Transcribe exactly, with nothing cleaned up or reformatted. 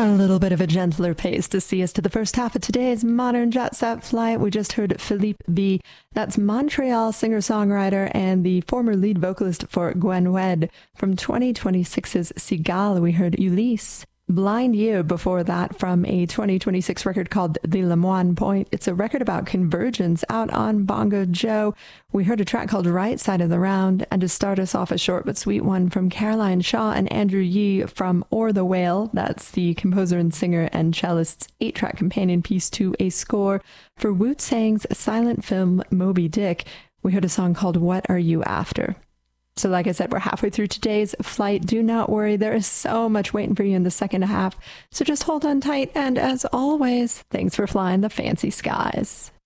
A little bit of a gentler pace to see us to the first half of today's Modern Jet Set Flight. We just heard Philippe B. That's Montreal singer-songwriter and the former lead vocalist for Gwen Wed. From twenty twenty-six's Cigale, we heard Ulysse. Blind Year before that from a twenty twenty-six record called The Lemoine Point. It's a record about convergence out on Bongo Joe. We heard a track called Right Side of the Round, and to start us off, a short but sweet one from Caroline Shaw and Andrew Yee from Or the Whale. That's the composer and singer and cellist's eight-track companion piece to a score for Wu-Tang's silent film Moby Dick. We heard a song called What Are You After? So like I said, we're halfway through today's flight. Do not worry, there is so much waiting for you in the second half. So just hold on tight, and as always, thanks for flying the fancy skies.